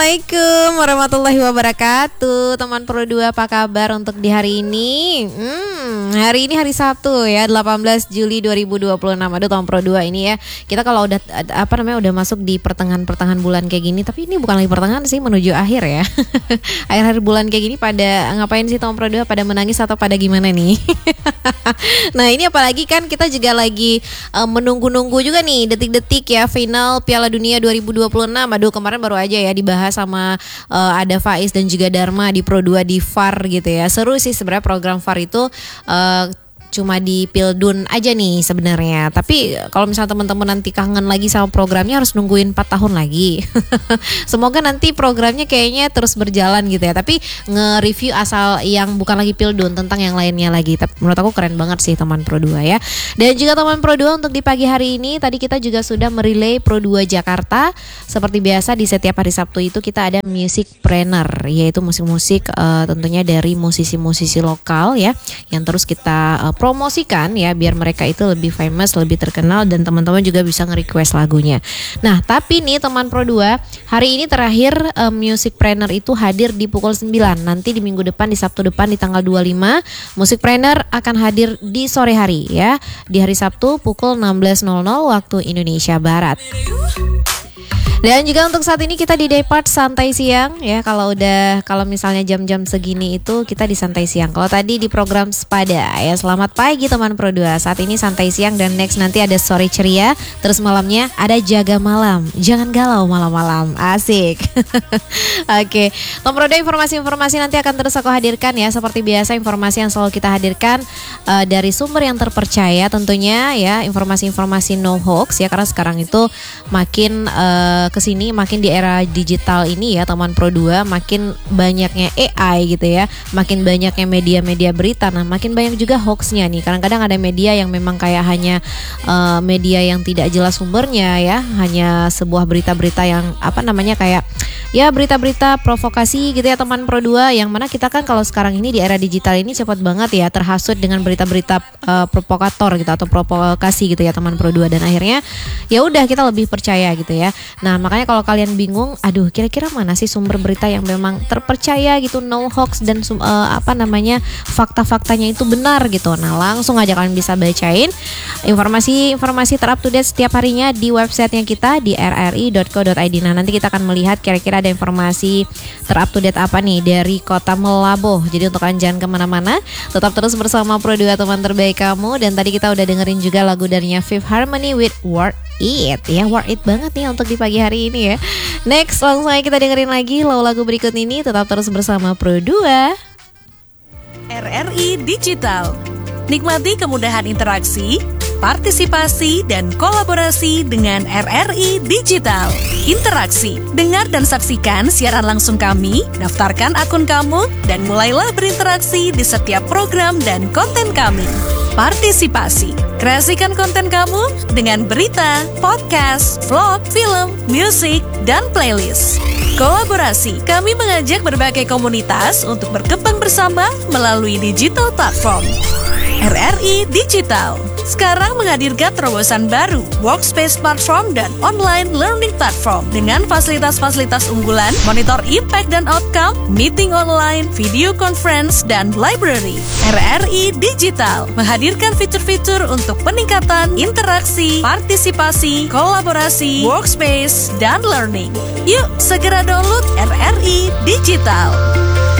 Assalamualaikum warahmatullahi wabarakatuh. Teman Pro 2 apa kabar untuk di hari ini? Hari ini hari Sabtu ya, 18 Juli 2026. Aduh teman Pro 2 ini ya. Kita kalau udah udah masuk di pertengahan bulan kayak gini, tapi ini bukan lagi pertengahan sih, menuju akhir ya. Akhir bulan kayak gini pada ngapain sih teman Pro 2? Pada menangis atau pada gimana nih? Nah, ini apalagi kan kita juga lagi menunggu-nunggu juga nih detik-detik ya final Piala Dunia 2026. Aduh, kemarin baru aja ya dibahas sama ada Faiz dan juga Dharma di Pro 2 di VAR gitu ya. Seru sih sebenarnya program VAR itu cuma di Pildun aja nih sebenarnya. Tapi kalau misalnya teman-teman nanti kangen lagi sama programnya harus nungguin 4 tahun lagi. Semoga nanti programnya kayaknya terus berjalan gitu ya. Tapi nge-review asal yang bukan lagi Pildun, tentang yang lainnya lagi. Tapi menurut aku keren banget sih teman Pro 2 ya. Dan juga teman Pro 2 untuk di pagi hari ini tadi kita juga sudah merelay Pro 2 Jakarta. Seperti biasa di setiap hari Sabtu itu kita ada music planner, yaitu musik-musik tentunya dari musisi-musisi lokal ya, yang terus kita promosikan ya biar mereka itu lebih famous, lebih terkenal, dan teman-teman juga bisa nge-request lagunya. Nah, tapi nih teman Pro 2, hari ini terakhir Music Planner itu hadir di pukul 9. Nanti di minggu depan, di Sabtu depan di tanggal 25, Music Planner akan hadir di sore hari ya. Di hari Sabtu pukul 16.00 waktu Indonesia Barat. Dan juga untuk saat ini kita di Daypart santai siang ya. Kalau misalnya jam-jam segini itu kita di santai siang. Kalau tadi di program Sepada ya, selamat pagi teman Pro 2. Saat ini santai siang dan next nanti ada sore ceria. Terus malamnya ada jaga malam. Jangan galau malam-malam. Asik. Oke, teman Pro 2, informasi-informasi nanti akan terus aku hadirkan ya. Seperti biasa, informasi yang selalu kita hadirkan dari sumber yang terpercaya tentunya ya. Informasi-informasi no hoax ya, karena sekarang itu makin kesini, makin di era digital ini ya teman Pro 2, makin banyaknya AI gitu ya, makin banyaknya media-media berita. Nah, makin banyak juga hoaxnya nih. Kadang-kadang ada media yang memang kayak hanya media yang tidak jelas sumbernya ya, hanya sebuah berita-berita yang kayak ya berita-berita provokasi gitu ya teman Pro 2, yang mana kita kan kalau sekarang ini di era digital ini cepat banget ya terhasut dengan berita-berita provokator gitu atau provokasi gitu ya teman Pro 2, dan akhirnya ya udah kita lebih percaya gitu ya. Nah, makanya kalau kalian bingung, aduh kira-kira mana sih sumber berita yang memang terpercaya gitu, no hoax, dan fakta-faktanya itu benar gitu. Nah, langsung aja kalian bisa bacain informasi terup to date setiap harinya di websitenya kita di rri.co.id. Nah, nanti kita akan melihat kira-kira ada informasi terup to date apa nih dari Kota Melaboh. Jadi untuk kalian jangan kemana-mana, tetap terus bersama Pro 2 teman terbaik kamu. Dan tadi kita udah dengerin juga lagu darinya Fifth Harmony with Worth It ya, worth it banget nih untuk di pagi hari ini ya. Next, langsung aja kita dengerin lagi lagu berikut ini. Tetap terus bersama Pro 2. RRI Digital. Nikmati kemudahan interaksi, partisipasi, dan kolaborasi dengan RRI Digital. Interaksi, dengar dan saksikan siaran langsung kami, daftarkan akun kamu, dan mulailah berinteraksi di setiap program dan konten kami. Partisipasi, kreasikan konten kamu dengan berita, podcast, vlog, film, musik, dan playlist. Kolaborasi, kami mengajak berbagai komunitas untuk berkembang bersama melalui digital platform. RRI Digital sekarang menghadirkan terobosan baru, workspace platform dan online learning platform dengan fasilitas-fasilitas unggulan, monitor impact dan outcome, meeting online, video conference, dan library. RRI Digital menghadirkan fitur-fitur untuk peningkatan interaksi, partisipasi, kolaborasi, workspace, dan learning. Yuk segera download RRI Digital.